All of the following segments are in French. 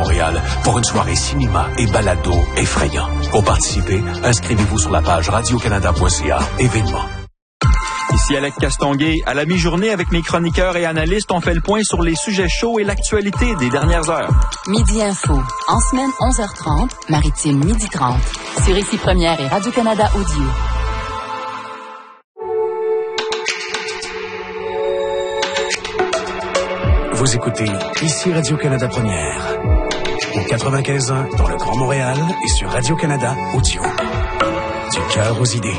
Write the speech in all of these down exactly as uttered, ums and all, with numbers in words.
Montréal pour une soirée cinéma et balado effrayant. Pour participer, inscrivez-vous sur la page radio canada point c a événements. Ici Alec Castonguay. À la mi-journée, avec mes chroniqueurs et analystes, on fait le point sur les sujets chauds et l'actualité des dernières heures. Midi Info. En semaine, onze heures trente. Maritime, midi trente. Sur Ici Première et Radio-Canada Audio. Vous écoutez Ici Radio-Canada Première. Au quatre-vingt-quinze ans dans le Grand Montréal et sur Radio-Canada Audio. Du cœur aux idées.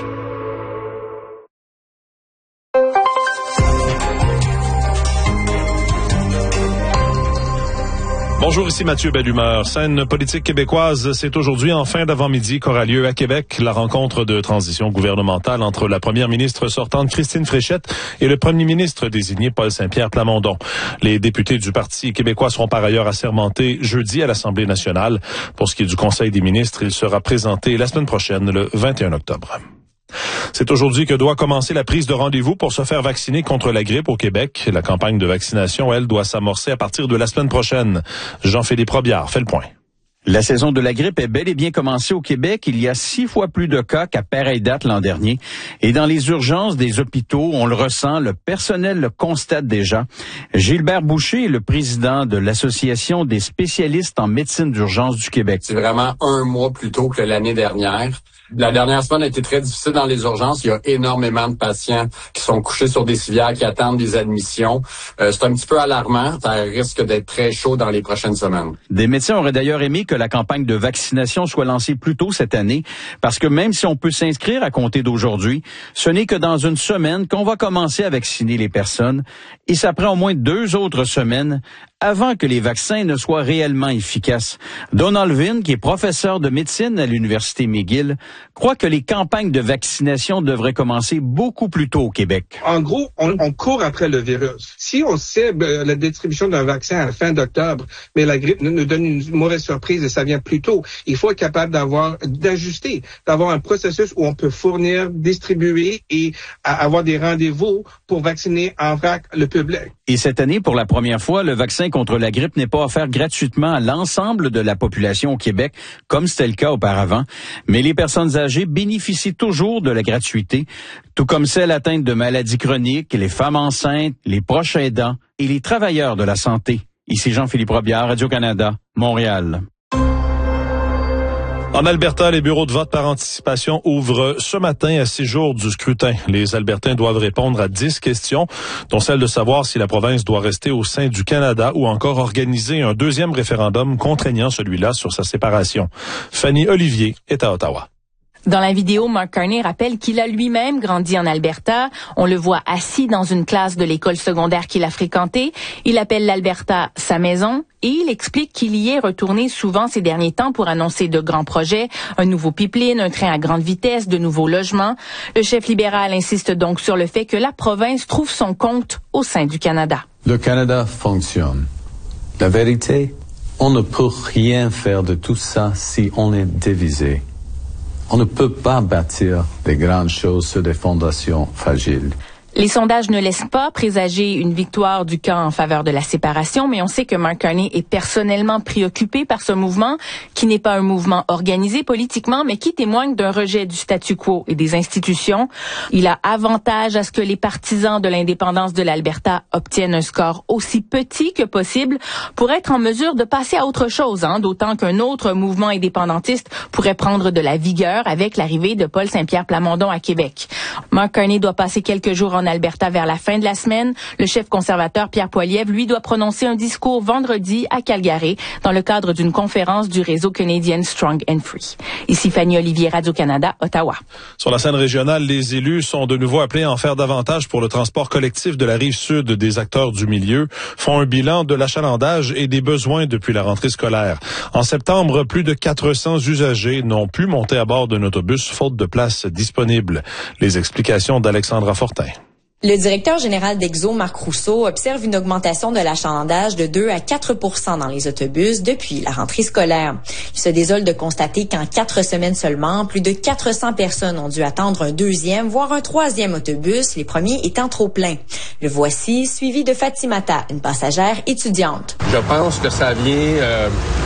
Bonjour, ici Mathieu Bellumeur. Scène politique québécoise, c'est aujourd'hui en fin d'avant-midi qu'aura lieu à Québec la rencontre de transition gouvernementale entre la première ministre sortante Christine Fréchette et le premier ministre désigné Paul Saint-Pierre Plamondon. Les députés du Parti québécois seront par ailleurs assermentés jeudi à l'Assemblée nationale. Pour ce qui est du Conseil des ministres, il sera présenté la semaine prochaine, le vingt et un octobre. C'est aujourd'hui que doit commencer la prise de rendez-vous pour se faire vacciner contre la grippe au Québec. La campagne de vaccination, elle, doit s'amorcer à partir de la semaine prochaine. Jean-Philippe Robillard fait le point. La saison de la grippe est bel et bien commencée au Québec. Il y a six fois plus de cas qu'à pareille date l'an dernier. Et dans les urgences des hôpitaux, on le ressent, le personnel le constate déjà. Gilbert Boucher est le président de l'Association des spécialistes en médecine d'urgence du Québec. C'est vraiment un mois plus tôt que l'année dernière. La dernière semaine a été très difficile dans les urgences. Il y a énormément de patients qui sont couchés sur des civières, qui attendent des admissions. Euh, c'est un petit peu alarmant. Ça risque d'être très chaud dans les prochaines semaines. Des médecins auraient d'ailleurs aimé que la campagne de vaccination soit lancée plus tôt cette année, parce que même si on peut s'inscrire à compter d'aujourd'hui, ce n'est que dans une semaine qu'on va commencer à vacciner les personnes, et ça prend au moins deux autres semaines avant que les vaccins ne soient réellement efficaces. Donald Vin, qui est professeur de médecine à l'Université McGill, croit que les campagnes de vaccination devraient commencer beaucoup plus tôt au Québec. En gros, on, on court après le virus. Si on cible la distribution d'un vaccin à la fin d'octobre, mais la grippe nous donne une mauvaise surprise et ça vient plus tôt, il faut être capable d'avoir, d'ajuster, d'avoir un processus où on peut fournir, distribuer et avoir des rendez-vous pour vacciner en vrac le public. Et cette année, pour la première fois, le vaccin contre la grippe n'est pas offert gratuitement à l'ensemble de la population au Québec, comme c'était le cas auparavant. Mais les personnes âgées bénéficient toujours de la gratuité, tout comme celles atteintes de maladies chroniques, les femmes enceintes, les proches aidants et les travailleurs de la santé. Ici Jean-Philippe Robillard, Radio-Canada, Montréal. En Alberta, les bureaux de vote par anticipation ouvrent ce matin à six jours du scrutin. Les Albertains doivent répondre à dix questions, dont celle de savoir si la province doit rester au sein du Canada ou encore organiser un deuxième référendum contraignant celui-là sur sa séparation. Fanny Olivier est à Ottawa. Dans la vidéo, Mark Carney rappelle qu'il a lui-même grandi en Alberta. On le voit assis dans une classe de l'école secondaire qu'il a fréquentée. Il appelle l'Alberta sa maison et il explique qu'il y est retourné souvent ces derniers temps pour annoncer de grands projets, un nouveau pipeline, un train à grande vitesse, de nouveaux logements. Le chef libéral insiste donc sur le fait que la province trouve son compte au sein du Canada. Le Canada fonctionne. La vérité, on ne peut rien faire de tout ça si on est divisé. On ne peut pas bâtir des grandes choses sur des fondations fragiles. Les sondages ne laissent pas présager une victoire du camp en faveur de la séparation, mais on sait que Mark Carney est personnellement préoccupé par ce mouvement, qui n'est pas un mouvement organisé politiquement, mais qui témoigne d'un rejet du statu quo et des institutions. Il a avantage à ce que les partisans de l'indépendance de l'Alberta obtiennent un score aussi petit que possible pour être en mesure de passer à autre chose, hein, d'autant qu'un autre mouvement indépendantiste pourrait prendre de la vigueur avec l'arrivée de Paul Saint-Pierre Plamondon à Québec. Mark Carney doit passer quelques jours en Alberta vers la fin de la semaine. Le chef conservateur Pierre Poilievre, lui, doit prononcer un discours vendredi à Calgary dans le cadre d'une conférence du réseau canadien Strong and Free. Ici Fanny Olivier, Radio-Canada, Ottawa. Sur la scène régionale, les élus sont de nouveau appelés à en faire davantage pour le transport collectif de la rive sud. Des acteurs du milieu font un bilan de l'achalandage et des besoins depuis la rentrée scolaire. En septembre, plus de quatre cents usagers n'ont pu monter à bord d'un autobus faute de place disponible. Les explications d'Alexandra Fortin. Le directeur général d'Exo, Marc Rousseau, observe une augmentation de l'achalandage de deux à quatre pour cent dans les autobus depuis la rentrée scolaire. Il se désole de constater qu'en quatre semaines seulement, plus de quatre cents personnes ont dû attendre un deuxième, voire un troisième autobus, les premiers étant trop pleins. Le voici, suivi de Fatimata, une passagère étudiante. Je pense que ça vient euh,